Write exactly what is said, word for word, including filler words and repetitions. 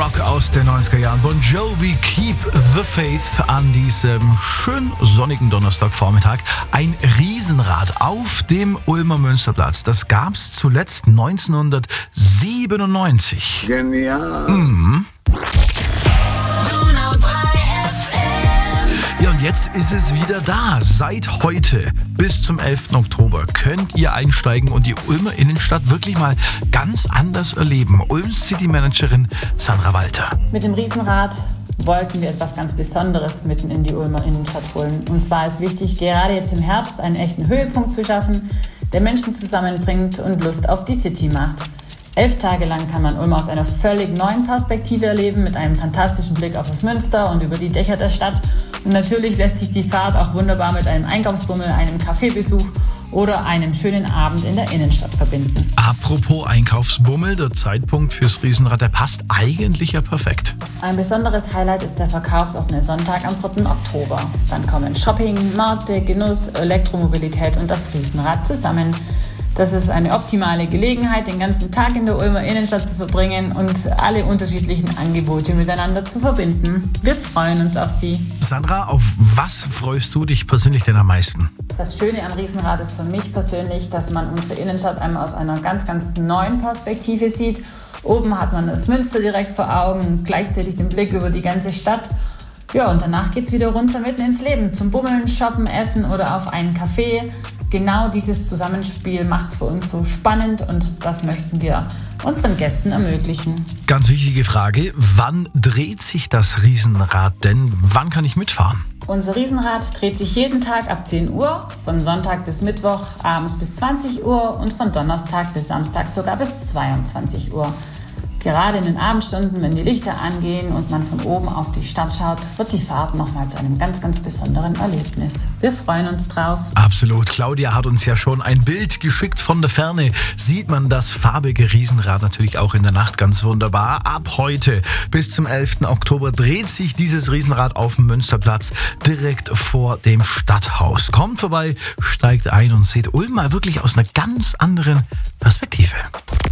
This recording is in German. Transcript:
Rock aus den neunziger Jahren. Bon Jovi, Keep the Faith an diesem schön sonnigen Donnerstagvormittag. Ein Riesenrad auf dem Ulmer Münsterplatz. Das gab's zuletzt neunzehnhundertsiebenundneunzig. Genial. Mhm. Ja, und jetzt ist es wieder da. Seit heute bis zum elften Oktober könnt ihr einsteigen und die Ulmer Innenstadt wirklich mal ganz anders erleben. Ulms City Managerin Sandra Walter. Mit dem Riesenrad wollten wir etwas ganz Besonderes mitten in die Ulmer Innenstadt holen. Und zwar ist wichtig, gerade jetzt im Herbst einen echten Höhepunkt zu schaffen, der Menschen zusammenbringt und Lust auf die City macht. Elf Tage lang kann man Ulm aus einer völlig neuen Perspektive erleben, mit einem fantastischen Blick auf das Münster und über die Dächer der Stadt. Und natürlich lässt sich die Fahrt auch wunderbar mit einem Einkaufsbummel, einem Kaffeebesuch oder einem schönen Abend in der Innenstadt verbinden. Apropos Einkaufsbummel, der Zeitpunkt fürs Riesenrad, der passt eigentlich ja perfekt. Ein besonderes Highlight ist der verkaufsoffene Sonntag am vierten Oktober. Dann kommen Shopping, Märkte, Genuss, Elektromobilität und das Riesenrad zusammen. Das ist eine optimale Gelegenheit, den ganzen Tag in der Ulmer Innenstadt zu verbringen und alle unterschiedlichen Angebote miteinander zu verbinden. Wir freuen uns auf Sie. Sandra, auf was freust du dich persönlich denn am meisten? Das Schöne am Riesenrad ist für mich persönlich, dass man unsere Innenstadt einmal aus einer ganz, ganz neuen Perspektive sieht. Oben hat man das Münster direkt vor Augen und gleichzeitig den Blick über die ganze Stadt. Ja, und danach geht's wieder runter mitten ins Leben, zum Bummeln, Shoppen, Essen oder auf einen Café. Genau dieses Zusammenspiel macht es für uns so spannend und das möchten wir unseren Gästen ermöglichen. Ganz wichtige Frage, wann dreht sich das Riesenrad denn? Wann kann ich mitfahren? Unser Riesenrad dreht sich jeden Tag ab zehn Uhr, von Sonntag bis Mittwoch abends bis zwanzig Uhr und von Donnerstag bis Samstag sogar bis zweiundzwanzig Uhr. Gerade in den Abendstunden, wenn die Lichter angehen und man von oben auf die Stadt schaut, wird die Fahrt nochmal zu einem ganz, ganz besonderen Erlebnis. Wir freuen uns drauf. Absolut. Claudia hat uns ja schon ein Bild geschickt. Von der Ferne sieht man das farbige Riesenrad natürlich auch in der Nacht ganz wunderbar. Ab heute bis zum elften Oktober dreht sich dieses Riesenrad auf dem Münsterplatz direkt vor dem Stadthaus. Kommt vorbei, steigt ein und seht Ulm mal wirklich aus einer ganz anderen Perspektive.